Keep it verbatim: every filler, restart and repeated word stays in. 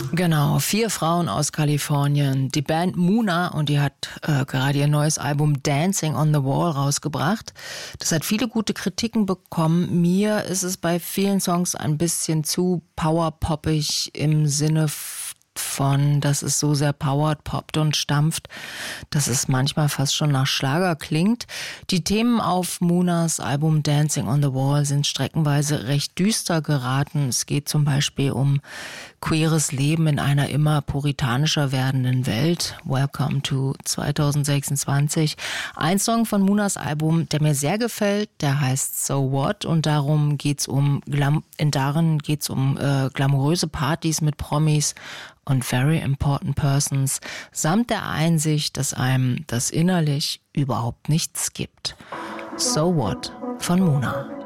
Genau, vier Frauen aus Kalifornien. Die Band Muna, und die hat äh, gerade ihr neues Album Dancing on the Wall rausgebracht. Das hat viele gute Kritiken bekommen. Mir ist es bei vielen Songs ein bisschen zu powerpoppig im Sinne von, dass es so sehr powered, poppt und stampft, dass es manchmal fast schon nach Schlager klingt. Die Themen auf Munas Album Dancing on the Wall sind streckenweise recht düster geraten. Es geht zum Beispiel um queeres Leben in einer immer puritanischer werdenden Welt. Welcome to zwanzig sechsundzwanzig. Ein Song von Munas Album, der mir sehr gefällt, der heißt So What, und darum geht's um Glam- in darin geht's um äh, glamouröse Partys mit Promis und very important persons, samt der Einsicht, dass einem das innerlich überhaupt nichts gibt. So What von Muna.